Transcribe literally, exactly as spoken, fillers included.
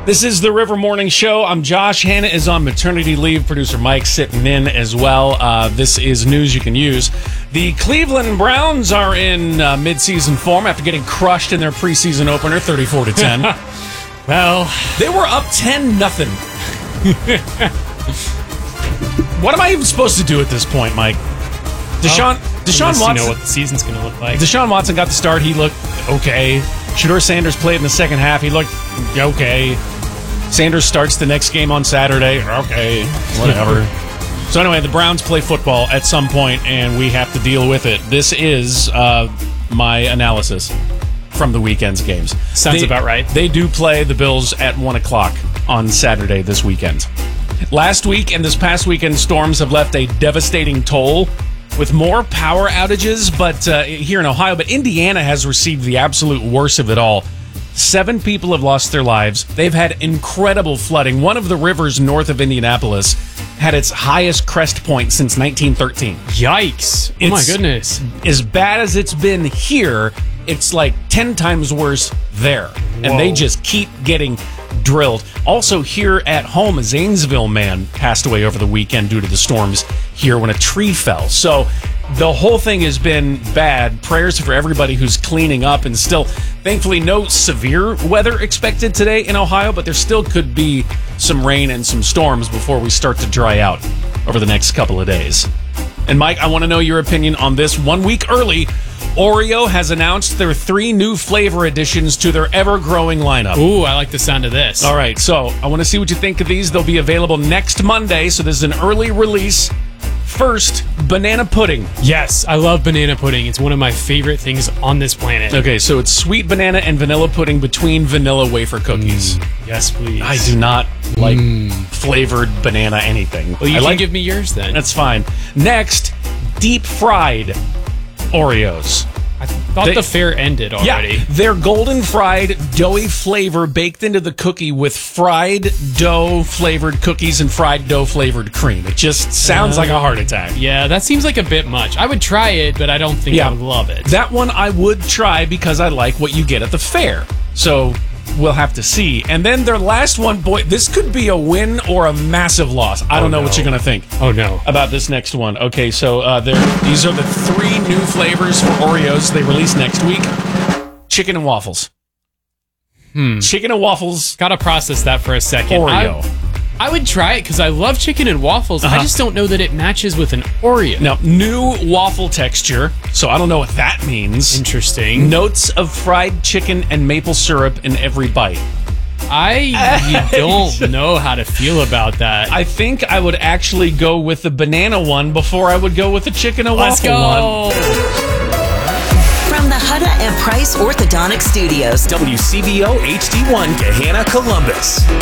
This is the River Morning Show. I'm Josh. Hannah is on maternity leave. Producer Mike sitting in as well. Uh, this is news you can use. The Cleveland Browns are in uh, midseason form after getting crushed in their preseason opener, thirty-four to ten. Well, they were up ten nothing. What am I even supposed to do at this point, Mike? Deshaun, oh, Deshaun Watson. You know what the season's going to look like. Deshaun Watson got the start. He looked okay. Shedeur Sanders played in the second half. He looked okay. Sanders starts the next game on Saturday. Okay, whatever. So anyway, the Browns play football at some point, and we have to deal with it. This is uh, my analysis from the weekend's games. Sounds they, about right. They do play the Bills at one o'clock on Saturday this weekend. Last week and this past weekend, storms have left a devastating toll with more power outages but uh, here in Ohio. But Indiana has received the absolute worst of it all. Seven people have lost their lives. They've had incredible flooding. One of the rivers north of Indianapolis had its highest crest point since nineteen thirteen. Yikes. Oh, It's, my goodness. As bad as it's been here, it's like ten times worse there. Whoa. And they just keep getting drilled. Also here at home, a Zanesville man passed away over the weekend due to the storms here when a tree fell. So the whole thing has been bad. Prayers for everybody who's cleaning up, and still, thankfully, no severe weather expected today in Ohio, but there still could be some rain and some storms before we start to dry out over the next couple of days. And Mike, I want to know your opinion on this. One week early, Oreo has announced their three new flavor additions to their ever-growing lineup. Ooh, I like the sound of this. All right, so I want to see what you think of these. They'll be available next Monday, so this is an early release. First, banana pudding. Yes, I love banana pudding. It's one of my favorite things on this planet. Okay, so it's sweet banana and vanilla pudding between vanilla wafer cookies. Mm, yes, please. I do not like Mm. flavored banana anything. Well, you I can like, give me yours then. That's fine. Next, deep fried Oreos. I thought They- the fair ended already. Yeah, they're golden fried, doughy flavor baked into the cookie with fried dough flavored cookies and fried dough flavored cream. It just sounds Uh, like a heart attack. Yeah, that seems like a bit much. I would try it, but I don't think Yeah. I would love it. That one I would try because I like what you get at the fair. So we'll have to see. And then their last one, boy, this could be a win or a massive loss. I don't Oh, know no. what you're going to think. Oh, no. About this next one. Okay, so uh, there. These are the three new flavors for Oreos they release next week. Chicken and waffles. Hmm. Chicken and waffles. Gotta process that for a second. Oreo. I, I would try it because I love chicken and waffles. Uh-huh. I just don't know that it matches with an Oreo. Now, new waffle texture, so I don't know what that means. Interesting. Notes of fried chicken and maple syrup in every bite. I don't know how to feel about that. I think I would actually go with the banana one before I would go with the chicken and Let's waffle go. one. From the Hutta and Price Orthodontic Studios, W C B O H D one, Gahanna, Columbus.